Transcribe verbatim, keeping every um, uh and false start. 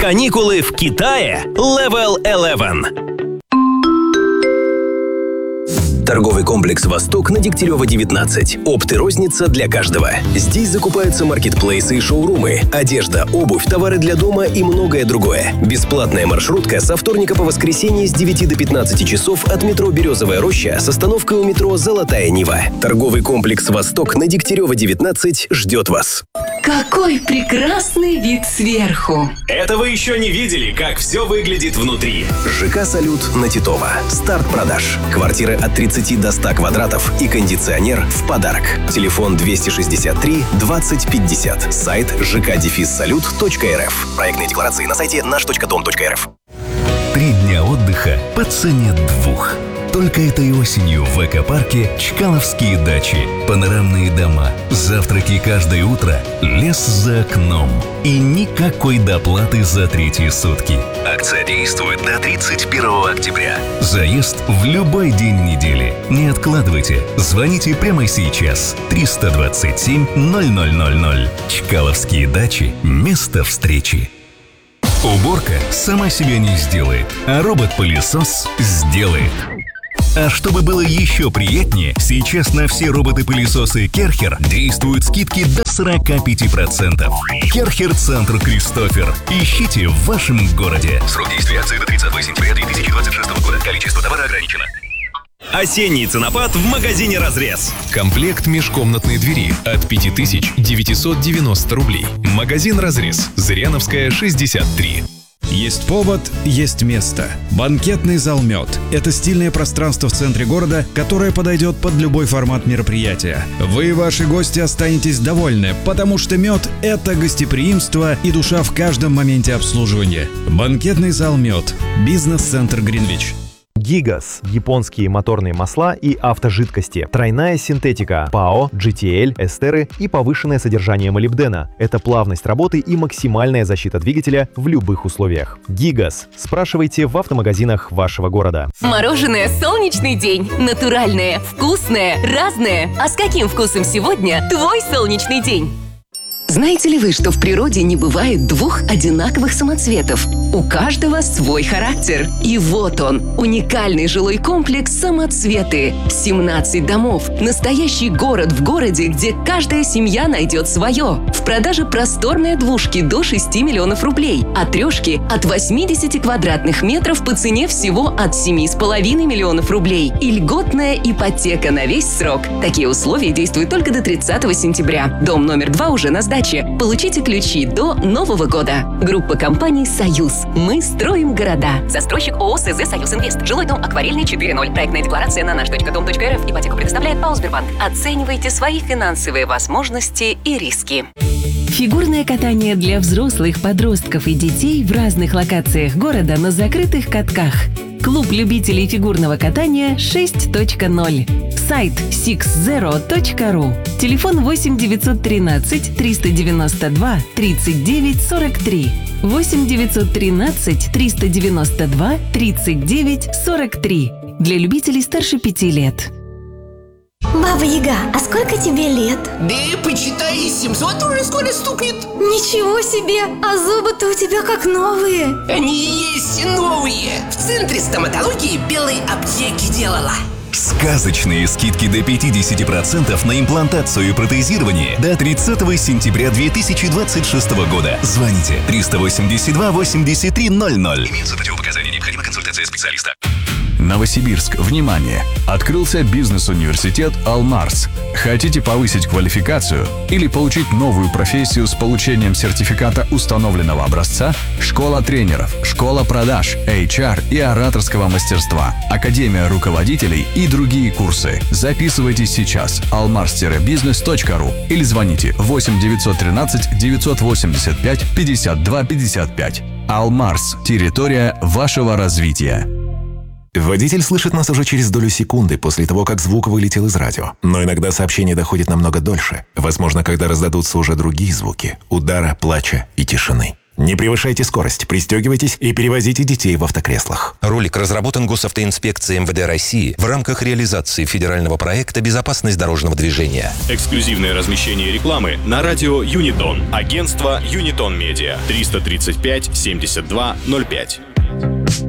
Каникулы в Китае Level одиннадцать. Торговый комплекс «Восток» на Дегтярева, девятнадцать. Опт и розница для каждого. Здесь закупаются маркетплейсы и шоурумы, одежда, обувь, товары для дома и многое другое. Бесплатная маршрутка со вторника по воскресенье с девяти до пятнадцати часов от метро «Березовая роща» с остановкой у метро «Золотая Нива». Торговый комплекс «Восток» на Дегтярева, девятнадцать ждет вас. Какой прекрасный вид сверху! Это вы еще не видели, как все выглядит внутри. ЖК «Салют» на Титова. Старт продаж. Квартиры от тридцати до ста квадратов и кондиционер в подарок. Телефон двести шестьдесят три двадцать пятьдесят. Сайт жэ ка дефис салют точка эр эф. Проектные декларации на сайте наш точка дом точка эр эф. Три дня отдыха по цене двух. Только этой осенью в экопарке Чкаловские дачи. Панорамные дома, завтраки каждое утро, лес за окном. И никакой доплаты за третьи сутки. Акция действует до тридцать первого октября. Заезд в любой день недели. Не откладывайте. Звоните прямо сейчас. триста двадцать семь ноль ноль ноль ноль. Чкаловские дачи. Место встречи. Уборка сама себя не сделает, а робот-пылесос сделает. А чтобы было еще приятнее, сейчас на все роботы-пылесосы Керхер действуют скидки до сорок пять процентов. Керхер Центр Кристофер. Ищите в вашем городе. Срок действия акции до тридцатого сентября две тысячи двадцать шестого года. Количество товара ограничено. Осенний ценопад в магазине «Разрез». Комплект межкомнатной двери от пять тысяч девятьсот девяносто рублей. Магазин «Разрез». Зыряновская, шестьдесят три. Есть повод, есть место. Банкетный зал «Мед» — это стильное пространство в центре города, которое подойдет под любой формат мероприятия. Вы и ваши гости останетесь довольны, потому что «Мед» — это гостеприимство и душа в каждом моменте обслуживания. Банкетный зал «Мед». Бизнес-центр «Гринвич». Гигаз – японские моторные масла и автожидкости, тройная синтетика, ПАО, джи ти эл, эстеры и повышенное содержание молибдена. Это плавность работы и максимальная защита двигателя в любых условиях. Гигаз. Спрашивайте в автомагазинах вашего города. Мороженое «Солнечный день». Натуральное, вкусное, разное. А с каким вкусом сегодня твой солнечный день? Знаете ли вы, что в природе не бывает двух одинаковых самоцветов? У каждого свой характер. И вот он, уникальный жилой комплекс «Самоцветы». семнадцать домов. Настоящий город в городе, где каждая семья найдет свое. В продаже просторные двушки до шести миллионов рублей, а трешки от восьмидесяти квадратных метров по цене всего от семи с половиной миллионов рублей. И льготная ипотека на весь срок. Такие условия действуют только до тридцатого сентября. Дом номер два уже на сдаче. Получите ключи до Нового года. Группа компаний «Союз». Мы строим города. Застройщик ООО СЗ «Союз Инвест». Жилой дом «Акварельный» четыре ноль. Проектная декларация на наш точка дом точка эр эф. Ипотеку предоставляет ПАО «Сбербанк». Оценивайте свои финансовые возможности и риски. Фигурное катание для взрослых, подростков и детей в разных локациях города на закрытых катках. Клуб любителей фигурного катания шесть точка ноль. Сайт сикс зеро точка ру. Телефон восемь девятьсот тринадцать триста девяносто два тридцать девять сорок три. восемь девятьсот тринадцать триста девяносто два тридцать девять сорок три. Для любителей старше пяти лет. Баба Яга, а сколько тебе лет? Да почитай, семьсот уже скоро стукнет. Ничего себе, а зубы-то у тебя как новые. Они и есть новые. В центре стоматологии белой аптеки делала. Сказочные скидки до пятьдесят процентов на имплантацию и протезирование до тридцатого сентября две тысячи двадцать шестого года. Звоните триста восемьдесят два восемьдесят три ноль ноль. Имеются противопоказания, необходима консультация специалиста. Новосибирск, внимание! Открылся бизнес-университет «Алмарс». Хотите повысить квалификацию или получить новую профессию с получением сертификата установленного образца? Школа тренеров, школа продаж, эйч ар и ораторского мастерства, академия руководителей и другие курсы. Записывайтесь сейчас алмарс бизнес точка ру или звоните восемь девятьсот тринадцать девятьсот восемьдесят пять пятьдесят два пятьдесят пять. «Алмарс» – территория вашего развития. Водитель слышит нас уже через долю секунды после того, как звук вылетел из радио. Но иногда сообщение доходит намного дольше. Возможно, когда раздадутся уже другие звуки – удара, плача и тишины. Не превышайте скорость, пристегивайтесь и перевозите детей в автокреслах. Ролик разработан Госавтоинспекцией эм вэ дэ России в рамках реализации федерального проекта «Безопасность дорожного движения». Эксклюзивное размещение рекламы на радио Юнитон. Агентство Юнитон Медиа. триста тридцать пять семьдесят два ноль пять.